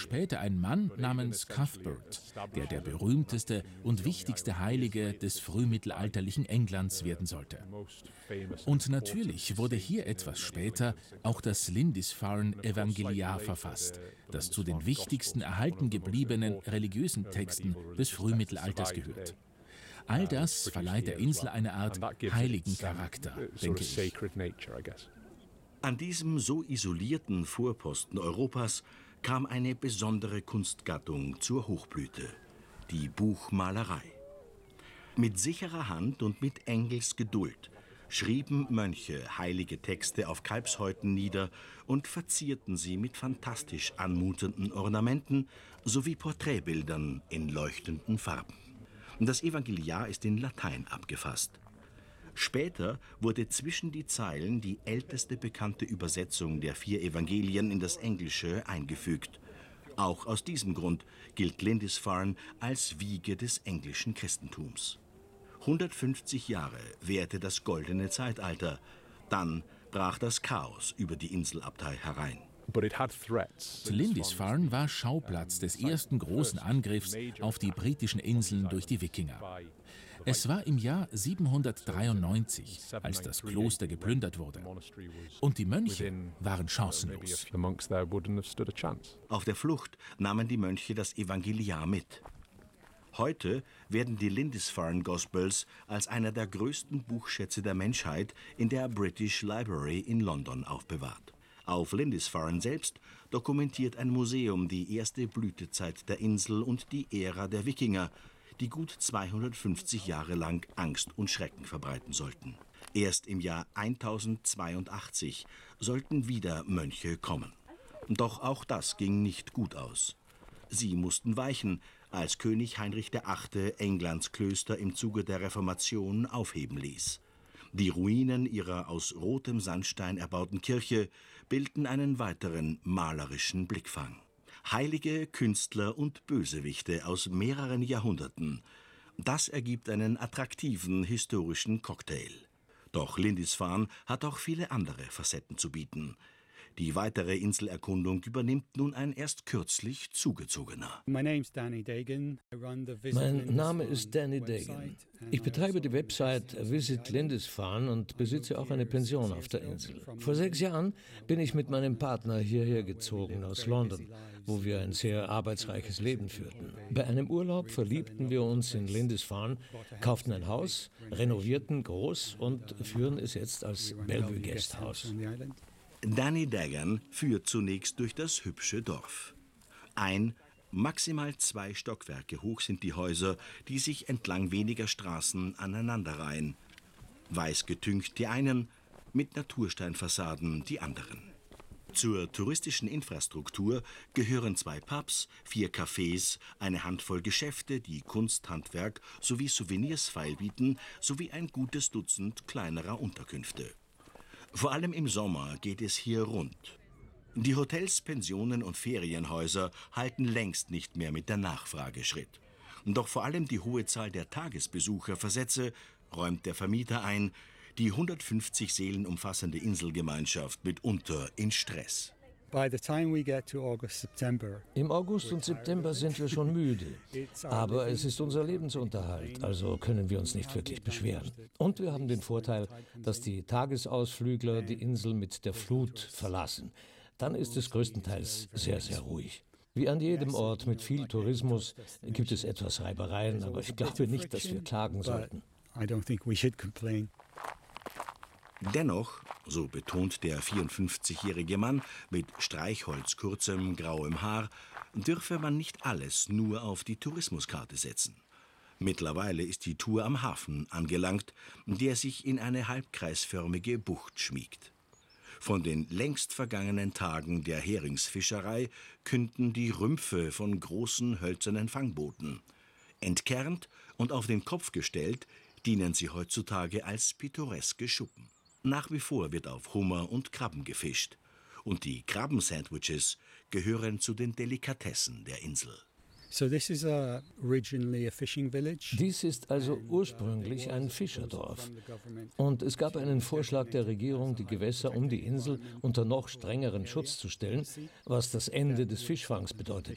später ein Mann namens Cuthbert, der berühmteste und wichtigste Heilige des frühmittelalterlichen Englands werden sollte. Und natürlich wurde hier etwas später auch das Lindisfarne Evangeliar verfasst, das zu den wichtigsten erhalten gebliebenen religiösen Texten des Frühmittelalters gehört. All das verleiht der Insel eine Art heiligen Charakter, denke ich. An diesem so isolierten Vorposten Europas kam eine besondere Kunstgattung zur Hochblüte, die Buchmalerei. Mit sicherer Hand und mit Engelsgeduld schrieben Mönche heilige Texte auf Kalbshäuten nieder und verzierten sie mit fantastisch anmutenden Ornamenten sowie Porträtbildern in leuchtenden Farben. Das Evangeliar ist in Latein abgefasst. Später wurde zwischen die Zeilen die älteste bekannte Übersetzung der 4 Evangelien in das Englische eingefügt. Auch aus diesem Grund gilt Lindisfarne als Wiege des englischen Christentums. 150 Jahre währte das goldene Zeitalter. Dann brach das Chaos über die Inselabtei herein. Lindisfarne war Schauplatz des ersten großen Angriffs auf die britischen Inseln durch die Wikinger. Es war im Jahr 793, als das Kloster geplündert wurde. Und die Mönche waren chancenlos. Auf der Flucht nahmen die Mönche das Evangeliar mit. Heute werden die Lindisfarne Gospels als einer der größten Buchschätze der Menschheit in der British Library in London aufbewahrt. Auf Lindisfarne selbst dokumentiert ein Museum die erste Blütezeit der Insel und die Ära der Wikinger, die gut 250 Jahre lang Angst und Schrecken verbreiten sollten. Erst im Jahr 1082 sollten wieder Mönche kommen. Doch auch das ging nicht gut aus. Sie mussten weichen, als König Heinrich VIII. Englands Klöster im Zuge der Reformation aufheben ließ. Die Ruinen ihrer aus rotem Sandstein erbauten Kirche bilden einen weiteren malerischen Blickfang. Heilige, Künstler und Bösewichte aus mehreren Jahrhunderten. Das ergibt einen attraktiven historischen Cocktail. Doch Lindisfarne hat auch viele andere Facetten zu bieten. Die weitere Inselerkundung übernimmt nun ein erst kürzlich Zugezogener. Mein Name ist Danny Dagan. Ich betreibe die Website Visit Lindisfarne und besitze auch eine Pension auf der Insel. Vor 6 Jahren bin ich mit meinem Partner hierher gezogen aus London, wo wir ein sehr arbeitsreiches Leben führten. Bei einem Urlaub verliebten wir uns in Lindisfarne, kauften ein Haus, renovierten groß und führen es jetzt als Bellevue Guesthouse. Danny Dagan führt zunächst durch das hübsche Dorf. Maximal 2 Stockwerke hoch sind die Häuser, die sich entlang weniger Straßen aneinanderreihen. Weiß getüncht die einen, mit Natursteinfassaden die anderen. Zur touristischen Infrastruktur gehören 2 Pubs, 4 Cafés, eine Handvoll Geschäfte, die Kunst, Handwerk sowie Souvenirs feilbieten, sowie ein gutes Dutzend kleinerer Unterkünfte. Vor allem im Sommer geht es hier rund. Die Hotels, Pensionen und Ferienhäuser halten längst nicht mehr mit der Nachfrage Schritt. Doch vor allem die hohe Zahl der Tagesbesucherversätze räumt der Vermieter ein, die 150 Seelen umfassende Inselgemeinschaft mitunter in Stress. Im August und September sind wir schon müde. Aber es ist unser Lebensunterhalt, also können wir uns nicht wirklich beschweren. Und wir haben den Vorteil, dass die Tagesausflügler die Insel mit der Flut verlassen. Dann ist es größtenteils sehr, sehr ruhig. Wie an jedem Ort mit viel Tourismus gibt es etwas Reibereien, aber ich glaube nicht, dass wir klagen sollten. Dennoch, so betont der 54-jährige Mann mit streichholzkurzem grauem Haar, dürfe man nicht alles nur auf die Tourismuskarte setzen. Mittlerweile ist die Tour am Hafen angelangt, der sich in eine halbkreisförmige Bucht schmiegt. Von den längst vergangenen Tagen der Heringsfischerei künden die Rümpfe von großen hölzernen Fangbooten. Entkernt und auf den Kopf gestellt, dienen sie heutzutage als pittoreske Schuppen. Nach wie vor wird auf Hummer und Krabben gefischt. Und die Krabbensandwiches gehören zu den Delikatessen der Insel. Dies ist also ursprünglich ein Fischerdorf. Und es gab einen Vorschlag der Regierung, die Gewässer um die Insel unter noch strengeren Schutz zu stellen, was das Ende des Fischfangs bedeutete.